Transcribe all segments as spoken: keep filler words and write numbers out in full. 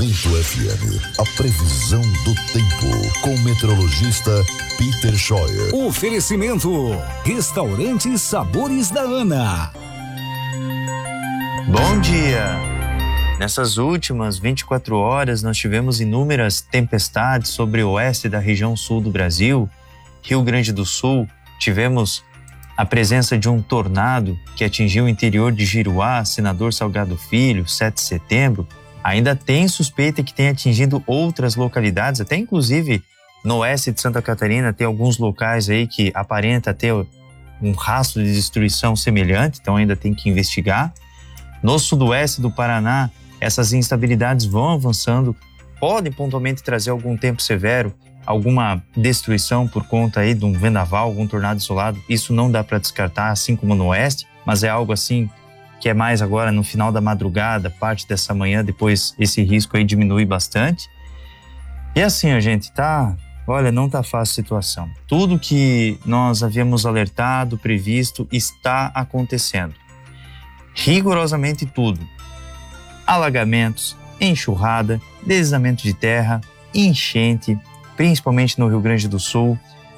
F M, a previsão do tempo, com o meteorologista Peter Scheuer. Oferecimento, Restaurante Sabores da Ana. Bom dia! Nessas últimas vinte e quatro horas, nós tivemos inúmeras tempestades sobre o oeste da região sul do Brasil, Rio Grande do Sul. Tivemos a presença de um tornado que atingiu o interior de Giruá, Senador Salgado Filho, sete de setembro. Ainda tem suspeita que tenha atingido outras localidades, até inclusive no oeste de Santa Catarina tem alguns locais aí que aparenta ter um rastro de destruição semelhante, então ainda tem que investigar. No sudoeste do Paraná, essas instabilidades vão avançando, podem pontualmente trazer algum tempo severo, alguma destruição por conta aí de um vendaval, algum tornado isolado. Isso não dá para descartar, assim como no oeste, mas é algo assim que é mais agora no final da madrugada, parte dessa manhã, depois esse risco aí diminui bastante. E assim, a gente tá, olha, não tá fácil a situação. Tudo que nós havíamos alertado, previsto, está acontecendo. Rigorosamente tudo. Alagamentos, enxurrada, deslizamento de terra, enchente, principalmente no Rio Grande do Sul.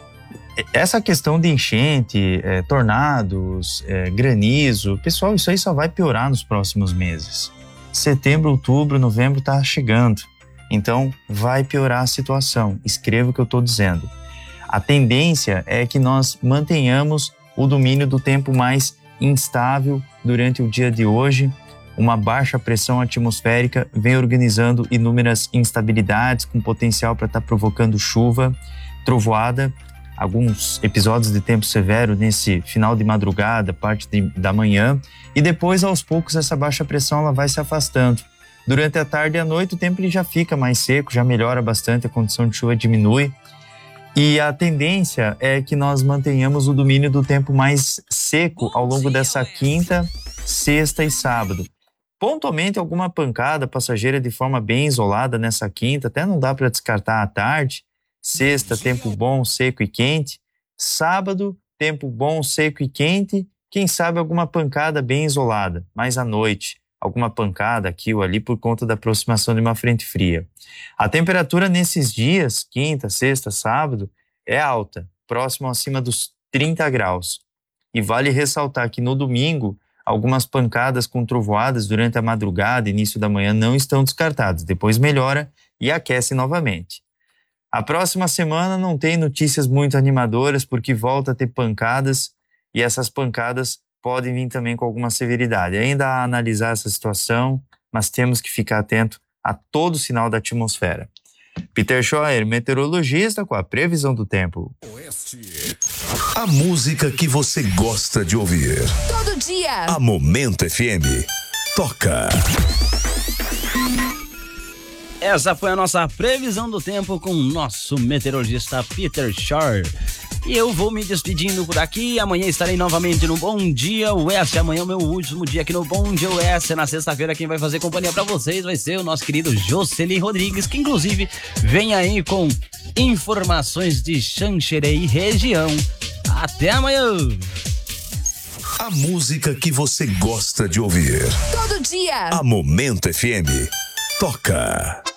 Essa questão de enchente, é, tornados, é, granizo, pessoal, isso aí só vai piorar nos próximos meses. Setembro, outubro, novembro está chegando, então vai piorar a situação. Escreva o que eu estou dizendo. A tendência é que nós mantenhamos o domínio do tempo mais instável durante o dia de hoje. Uma baixa pressão atmosférica vem organizando inúmeras instabilidades com potencial para estar tá provocando chuva, trovoada, alguns episódios de tempo severo nesse final de madrugada, parte de, da manhã, e depois aos poucos essa baixa pressão ela vai se afastando. Durante a tarde e a noite o tempo ele já fica mais seco, já melhora bastante, a condição de chuva diminui, e a tendência é que nós mantenhamos o domínio do tempo mais seco ao longo dessa quinta, sexta e sábado. Pontualmente alguma pancada passageira de forma bem isolada nessa quinta, até não dá para descartar à tarde. Sexta, tempo bom, seco e quente. Sábado, tempo bom, seco e quente. Quem sabe alguma pancada bem isolada. Mas à noite, alguma pancada aqui ou ali por conta da aproximação de uma frente fria. A temperatura nesses dias, quinta, sexta, sábado, é alta, próximo acima dos trinta graus. E vale ressaltar que no domingo, algumas pancadas com trovoadas durante a madrugada, início da manhã, não estão descartadas. Depois melhora e aquece novamente. A próxima semana não tem notícias muito animadoras, porque volta a ter pancadas e essas pancadas podem vir também com alguma severidade. Ainda a analisar essa situação, mas temos que ficar atento a todo sinal da atmosfera. Peter Scheuer, meteorologista, com a previsão do tempo. A música que você gosta de ouvir. Todo dia. A Momento F M. Toca. Essa foi a nossa previsão do tempo com o nosso meteorologista Peter Scheuer. E eu vou me despedindo por aqui. Amanhã estarei novamente no Bom Dia Oeste. Amanhã é o meu último dia aqui no Bom Dia Oeste. Na sexta-feira quem vai fazer companhia pra vocês vai ser o nosso querido Jocely Rodrigues, que inclusive vem aí com informações de Xanxerê região. Até amanhã! A música que você gosta de ouvir. Todo dia. A Momento F M. Toca.